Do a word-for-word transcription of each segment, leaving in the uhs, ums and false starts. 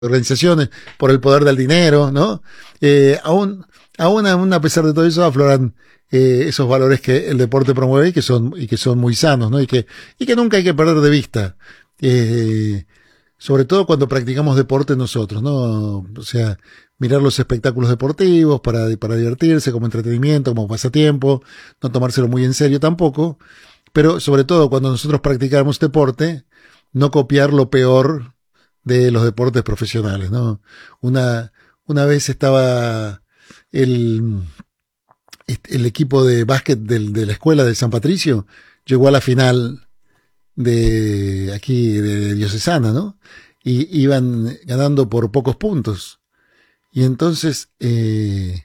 organizaciones, por el poder del dinero, ¿no? Eh, aún, aún, aún a pesar de todo eso afloran eh, esos valores que el deporte promueve y que son, y que son muy sanos, ¿no? Y que, y que nunca hay que perder de vista. Eh, sobre todo cuando practicamos deporte nosotros, ¿no? O sea, mirar los espectáculos deportivos para, para divertirse, como entretenimiento, como pasatiempo, no tomárselo muy en serio tampoco, pero sobre todo cuando nosotros practicamos deporte, no copiar lo peor de los deportes profesionales, ¿no? Una, una vez estaba el, el equipo de básquet del, de la escuela de San Patricio, llegó a la final de aquí, de Diocesana, ¿no? Y iban ganando por pocos puntos. Y entonces, eh,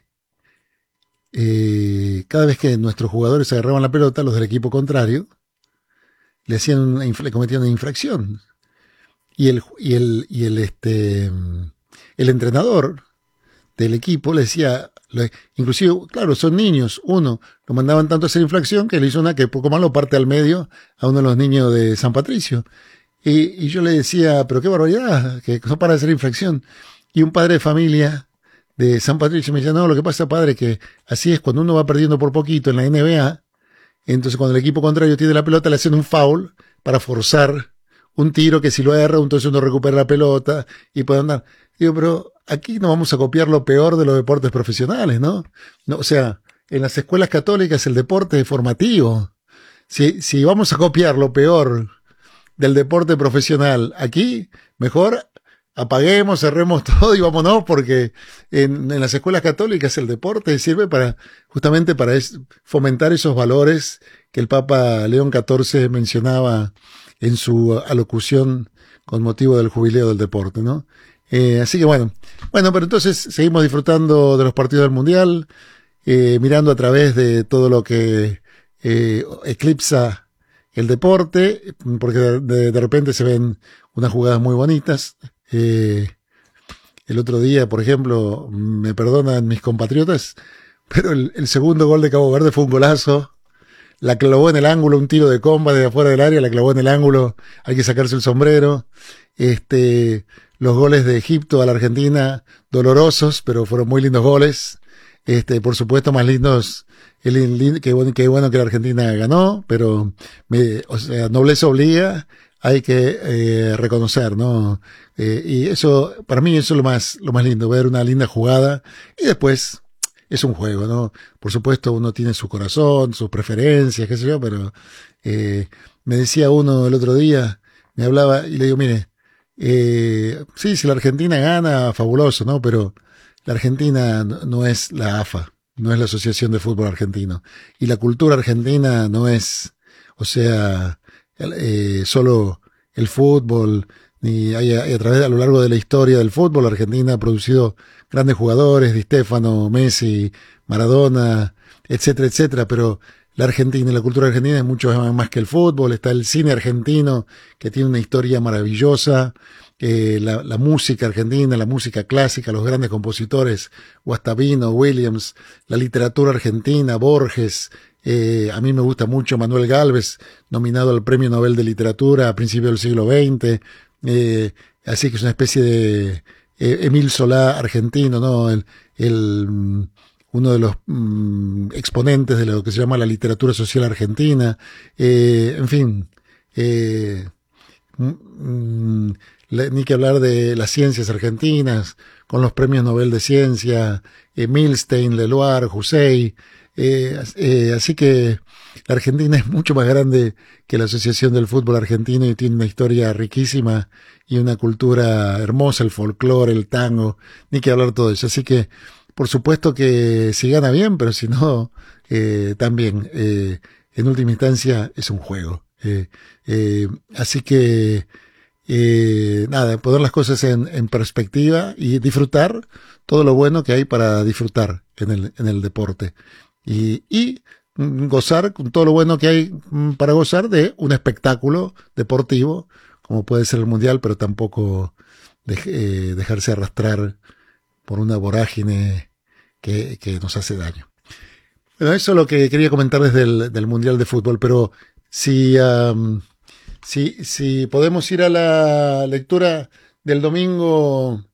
eh, cada vez que nuestros jugadores agarraban la pelota, los del equipo contrario, le hacían una, le cometían una infracción. Y el, y el, y el, este, el entrenador del equipo le decía, le, inclusive, claro, son niños, uno, lo mandaban tanto a hacer infracción que le hizo una que poco más lo parte al medio a uno de los niños de San Patricio. Y, y yo le decía, pero qué barbaridad, que no para de hacer infracción. Y un padre de familia de San Patricio me decía, no, lo que pasa, padre, que así es, cuando uno va perdiendo por poquito en la N B A, entonces cuando el equipo contrario tiene la pelota, le hacen un foul para forzar un tiro que si lo erra, entonces uno recupera la pelota y puede andar. Digo, pero aquí no vamos a copiar lo peor de los deportes profesionales, ¿no? No, o sea, en las escuelas católicas el deporte es formativo. Si, si vamos a copiar lo peor del deporte profesional aquí, mejor apaguemos, cerremos todo y vámonos, porque en, en las escuelas católicas el deporte sirve para, justamente para es, fomentar esos valores que el Papa León catorce mencionaba en su alocución con motivo del jubileo del deporte, ¿no? Eh, así que bueno, bueno, pero entonces seguimos disfrutando de los partidos del Mundial, eh, mirando a través de todo lo que eh, eclipsa el deporte, porque de, de, de repente se ven unas jugadas muy bonitas. Eh, el otro día, por ejemplo, me perdonan mis compatriotas, pero el, el segundo gol de Cabo Verde fue un golazo. La clavó en el ángulo, un tiro de comba de afuera del área, la clavó en el ángulo, hay que sacarse el sombrero. Este, los goles de Egipto a la Argentina, dolorosos, pero fueron muy lindos goles. Este, por supuesto, más lindos, el, el, qué, bueno, qué bueno que la Argentina ganó, pero, me, o sea, nobleza obliga, hay que eh, reconocer, ¿no? Eh, y eso, para mí, eso es lo más, lo más lindo, ver una linda jugada y después, es un juego, ¿no? Por supuesto, uno tiene su corazón, sus preferencias, qué sé yo, pero eh, me decía uno el otro día, me hablaba y le digo, mire, eh, sí, si la Argentina gana, fabuloso, ¿no? Pero la Argentina no es la A F A, no es la Asociación de Fútbol Argentino. Y la cultura argentina no es, o sea, eh, solo el fútbol, ni hay, hay a través, a lo largo de la historia del fútbol, Argentina ha producido grandes jugadores, Di Stéfano, Messi, Maradona, etcétera, etcétera, pero la Argentina y la cultura argentina es mucho más que el fútbol. Está el cine argentino, que tiene una historia maravillosa, eh, la, la música argentina, la música clásica, los grandes compositores, Guastavino, Williams, la literatura argentina, Borges, eh, a mí me gusta mucho Manuel Gálvez, nominado al Premio Nobel de Literatura a principios del siglo veinte, eh, así que es una especie de eh, Emil Solá argentino, ¿no? El, el, uno de los mm, exponentes de lo que se llama la literatura social argentina, eh, en fin, eh, mm, le, ni que hablar de las ciencias argentinas, con los premios Nobel de Ciencia, eh, Milstein, Leloir, Hussein, eh, eh, así que la Argentina es mucho más grande que la Asociación del Fútbol Argentino y tiene una historia riquísima y una cultura hermosa, el folclore, el tango, ni que hablar todo eso. Así que, por supuesto que si gana bien, pero si no, eh, también, eh, en última instancia, es un juego. Eh, eh, así que, eh, nada, poner las cosas en, en perspectiva y disfrutar todo lo bueno que hay para disfrutar en el, en el deporte. Y, y gozar con todo lo bueno que hay para gozar de un espectáculo deportivo, como puede ser el Mundial, pero tampoco de, eh, dejarse arrastrar por una vorágine que, que nos hace daño. Bueno, eso es lo que quería comentar desde el del Mundial de Fútbol, pero si, um, si, si podemos ir a la lectura del domingo